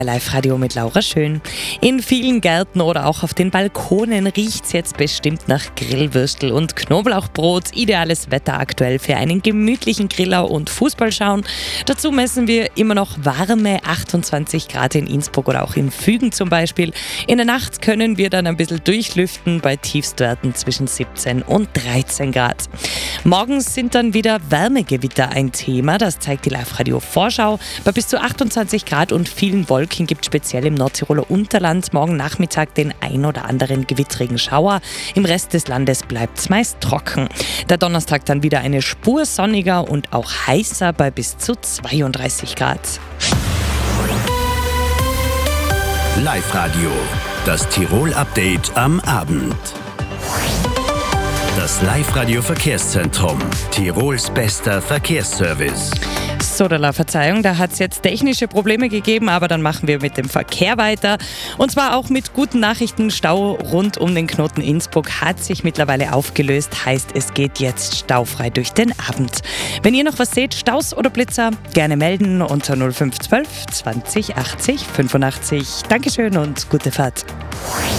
Live-Radio mit Laura Schön. In vielen Gärten oder auch auf den Balkonen riecht's jetzt bestimmt nach Grillwürstel und Knoblauchbrot. Ideales Wetter aktuell für einen gemütlichen Griller und Fußballschauen. Dazu messen wir immer noch warme 28 Grad in Innsbruck oder auch in Fügen zum Beispiel. In der Nacht können wir dann ein bisschen durchlüften bei Tiefstwerten zwischen 17 und 13 Grad. Morgens sind dann wieder Wärmegewitter ein Thema. Das zeigt die Live-Radio-Vorschau. Bei bis zu 28 Grad und vielen Wolken gibt speziell im Nordtiroler Unterland morgen Nachmittag den ein oder anderen gewittrigen Schauer. Im Rest des Landes bleibt es meist trocken. Der Donnerstag dann wieder eine Spur sonniger und auch heißer bei bis zu 32 Grad. Live-Radio, das Tirol-Update am Abend. Das Live-Radio-Verkehrszentrum, Tirols bester Verkehrsservice. Sodala, Verzeihung, da hat es jetzt technische Probleme gegeben, aber dann machen wir mit dem Verkehr weiter. Und zwar auch mit guten Nachrichten. Stau rund um den Knoten Innsbruck hat sich mittlerweile aufgelöst. Heißt, es geht jetzt staufrei durch den Abend. Wenn ihr noch was seht, Staus oder Blitzer, gerne melden unter 0512 20 80 85. Dankeschön und gute Fahrt.